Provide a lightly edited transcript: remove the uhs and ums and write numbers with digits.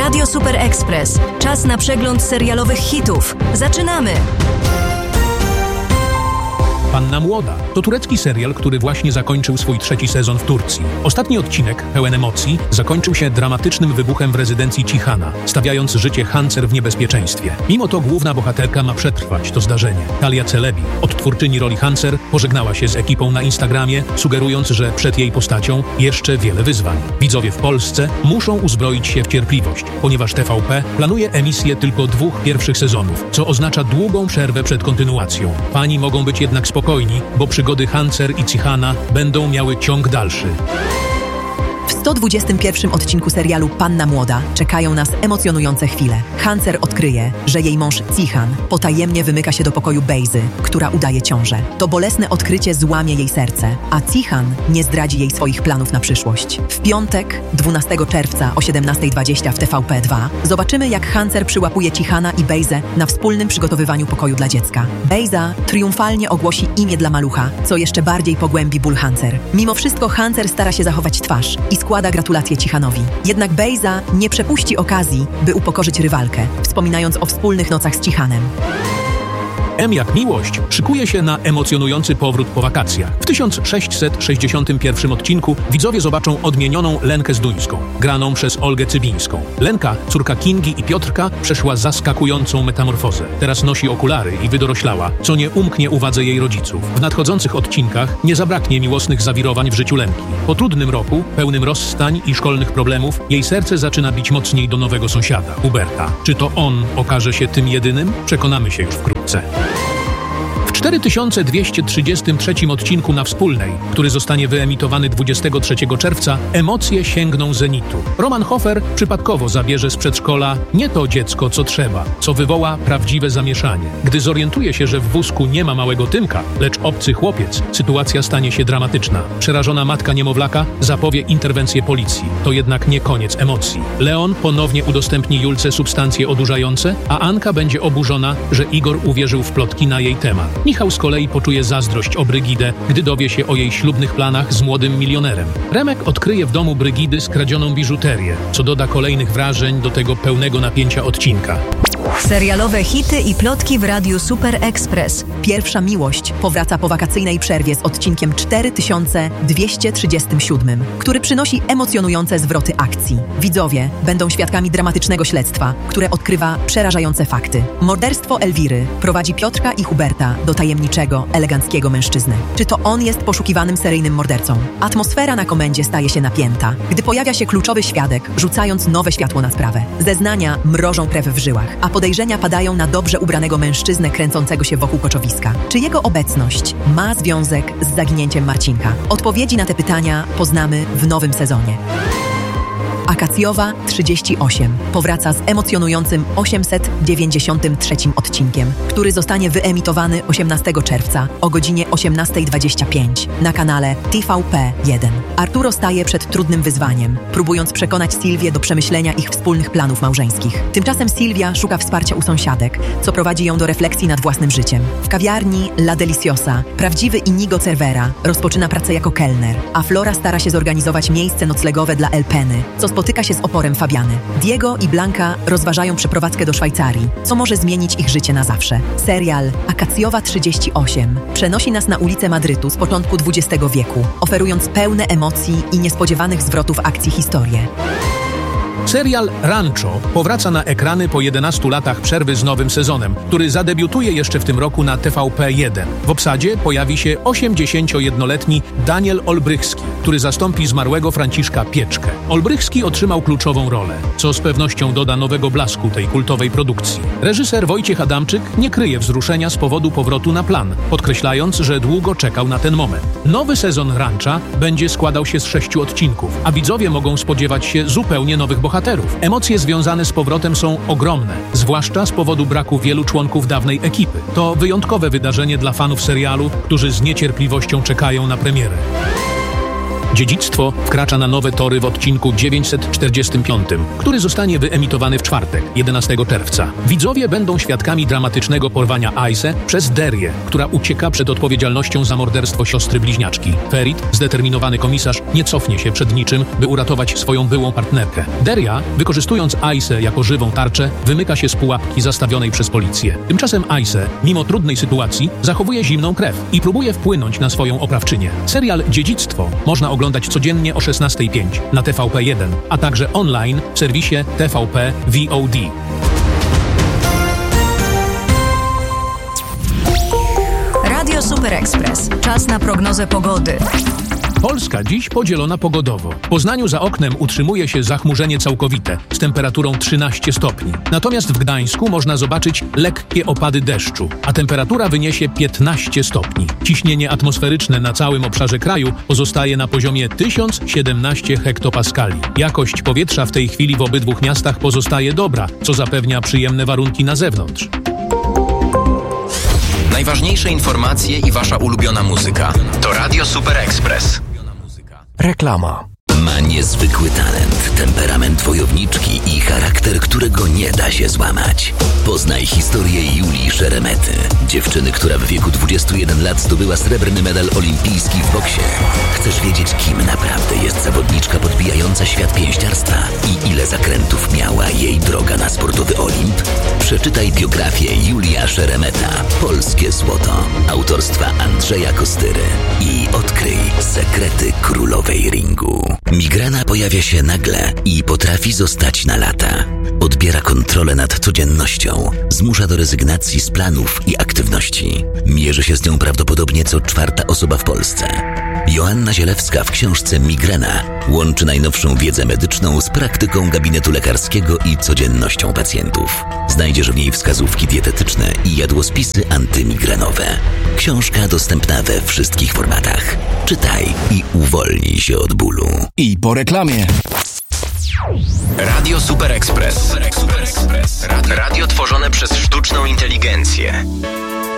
Radio Super Express. Czas na przegląd serialowych hitów. Zaczynamy! Panna Młoda to turecki serial, który właśnie zakończył swój 3. sezon w Turcji. Ostatni odcinek, pełen emocji, zakończył się dramatycznym wybuchem w rezydencji Cihana, stawiając życie Hancer w niebezpieczeństwie. Mimo to główna bohaterka ma przetrwać to zdarzenie. Talia Celebi, odtwórczyni roli Hancer, pożegnała się z ekipą na Instagramie, sugerując, że przed jej postacią jeszcze wiele wyzwań. Widzowie w Polsce muszą uzbroić się w cierpliwość, ponieważ TVP planuje emisję tylko 2 pierwszych sezonów, co oznacza długą przerwę przed kontynuacją. Fani mogą być jednak spokojni, bo przygody Hancer i Cihana będą miały ciąg dalszy. W 121 odcinku serialu Panna Młoda czekają nas emocjonujące chwile. Hancer odkryje, że jej mąż Cihan potajemnie wymyka się do pokoju Bejzy, która udaje ciążę. To bolesne odkrycie złamie jej serce, a Cihan nie zdradzi jej swoich planów na przyszłość. W piątek, 12 czerwca o 17:20 w TVP2 zobaczymy, jak Hancer przyłapuje Cihana i Bejzę na wspólnym przygotowywaniu pokoju dla dziecka. Bejza triumfalnie ogłosi imię dla malucha, co jeszcze bardziej pogłębi ból Hancer. Mimo wszystko Hancer stara się zachować twarz i składa gratulacje Cihanowi. Jednak Bejza nie przepuści okazji, by upokorzyć rywalkę, wspominając o wspólnych nocach z Cihanem. M jak miłość szykuje się na emocjonujący powrót po wakacjach. W 1661 odcinku widzowie zobaczą odmienioną Lenkę Zduńską, graną przez Olgę Cywińską. Lenka, córka Kingi i Piotrka, przeszła zaskakującą metamorfozę. Teraz nosi okulary i wydoroślała, co nie umknie uwadze jej rodziców. W nadchodzących odcinkach nie zabraknie miłosnych zawirowań w życiu Lenki. Po trudnym roku, pełnym rozstań i szkolnych problemów, jej serce zaczyna bić mocniej do nowego sąsiada, Huberta. Czy to on okaże się tym jedynym? Przekonamy się już wkrótce. W 4233 odcinku na Wspólnej, który zostanie wyemitowany 23 czerwca, emocje sięgną zenitu. Roman Hofer przypadkowo zabierze z przedszkola nie to dziecko, co trzeba, co wywoła prawdziwe zamieszanie. Gdy zorientuje się, że w wózku nie ma małego Tymka, lecz obcy chłopiec, sytuacja stanie się dramatyczna. Przerażona matka niemowlaka zapowie interwencję policji. To jednak nie koniec emocji. Leon ponownie udostępni Julce substancje odurzające, a Anka będzie oburzona, że Igor uwierzył w plotki na jej temat. Michał z kolei poczuje zazdrość o Brygidę, gdy dowie się o jej ślubnych planach z młodym milionerem. Remek odkryje w domu Brygidy skradzioną biżuterię, co doda kolejnych wrażeń do tego pełnego napięcia odcinka. Serialowe hity i plotki w Radiu Super Express. Pierwsza miłość powraca po wakacyjnej przerwie z odcinkiem 4237, który przynosi emocjonujące zwroty akcji. Widzowie będą świadkami dramatycznego śledztwa, które odkrywa przerażające fakty. Morderstwo Elwiry prowadzi Piotrka i Huberta do tajemniczego, eleganckiego mężczyzny. Czy to on jest poszukiwanym seryjnym mordercą? Atmosfera na komendzie staje się napięta, gdy pojawia się kluczowy świadek, rzucając nowe światło na sprawę. Zeznania mrożą krew w żyłach, a podejrzenia padają na dobrze ubranego mężczyznę kręcącego się wokół koczowiska. Czy jego obecność ma związek z zaginięciem Marcinka? Odpowiedzi na te pytania poznamy w nowym sezonie. Akacjowa 38 powraca z emocjonującym 893 odcinkiem, który zostanie wyemitowany 18 czerwca o godzinie 18:25 na kanale TVP1. Arturo staje przed trudnym wyzwaniem, próbując przekonać Sylwię do przemyślenia ich wspólnych planów małżeńskich. Tymczasem Sylwia szuka wsparcia u sąsiadek, co prowadzi ją do refleksji nad własnym życiem. W kawiarni La Deliciosa prawdziwy Inigo Cervera rozpoczyna pracę jako kelner, a Flora stara się zorganizować miejsce noclegowe dla Elpeny, co spotyka się z oporem Fabiany. Diego i Blanka rozważają przeprowadzkę do Szwajcarii, co może zmienić ich życie na zawsze. Serial Akacjowa 38 przenosi nas na ulice Madrytu z początku XX wieku, oferując pełne emocji i niespodziewanych zwrotów akcji historię. Serial Rancho powraca na ekrany po 11 latach przerwy z nowym sezonem, który zadebiutuje jeszcze w tym roku na TVP1. W obsadzie pojawi się 81-letni Daniel Olbrychski, który zastąpi zmarłego Franciszka Pieczkę. Olbrychski otrzymał kluczową rolę, co z pewnością doda nowego blasku tej kultowej produkcji. Reżyser Wojciech Adamczyk nie kryje wzruszenia z powodu powrotu na plan, podkreślając, że długo czekał na ten moment. Nowy sezon Rancha będzie składał się z 6 odcinków, a widzowie mogą spodziewać się zupełnie nowych bohaterów. Emocje związane z powrotem są ogromne, zwłaszcza z powodu braku wielu członków dawnej ekipy. To wyjątkowe wydarzenie dla fanów serialu, którzy z niecierpliwością czekają na premierę. Dziedzictwo wkracza na nowe tory w odcinku 945, który zostanie wyemitowany w czwartek, 11 czerwca. Widzowie będą świadkami dramatycznego porwania Aise przez Derię, która ucieka przed odpowiedzialnością za morderstwo siostry bliźniaczki. Ferit, zdeterminowany komisarz, nie cofnie się przed niczym, by uratować swoją byłą partnerkę. Deria, wykorzystując Aisę jako żywą tarczę, wymyka się z pułapki zastawionej przez policję. Tymczasem Aise, mimo trudnej sytuacji, zachowuje zimną krew i próbuje wpłynąć na swoją oprawczynię. Serial Dziedzictwo można oglądać codziennie o 16:05 na TVP1, a także online w serwisie TVP VOD. Radio Super Express. Czas na prognozę pogody. Polska dziś podzielona pogodowo. W Poznaniu za oknem utrzymuje się zachmurzenie całkowite z temperaturą 13 stopni. Natomiast w Gdańsku można zobaczyć lekkie opady deszczu, a temperatura wyniesie 15 stopni. Ciśnienie atmosferyczne na całym obszarze kraju pozostaje na poziomie 1017 hektopaskali. Jakość powietrza w tej chwili w obydwu miastach pozostaje dobra, co zapewnia przyjemne warunki na zewnątrz. Najważniejsze informacje i wasza ulubiona muzyka to Radio Super Express. Reklama. Ma niezwykły talent, temperament wojowniczki i charakter, którego nie da się złamać. Poznaj historię Julii Szeremety, dziewczyny, która w wieku 21 lat zdobyła srebrny medal olimpijski w boksie. Chcesz wiedzieć, kim naprawdę jest zawodniczka podbijająca świat pięściarstwa i ile zakrętów miała jej droga na sportowy Olimp? Przeczytaj biografię Julia Szeremeta, Polskie Złoto, autorstwa Andrzeja Kostyry i odkryj sekrety królowej ringu. Migrena pojawia się nagle i potrafi zostać na lata. Odbiera kontrolę nad codziennością, zmusza do rezygnacji z planów i aktywności. Mierzy się z nią prawdopodobnie co czwarta osoba w Polsce. Joanna Zielewska w książce Migrena łączy najnowszą wiedzę medyczną z praktyką gabinetu lekarskiego i codziennością pacjentów. Znajdziesz w niej wskazówki dietetyczne i jadłospisy antymigrenowe. Książka dostępna we wszystkich formatach. Czytaj i uwolnij się od bólu. I po reklamie. Radio Super Express. Radio tworzone przez sztuczną inteligencję.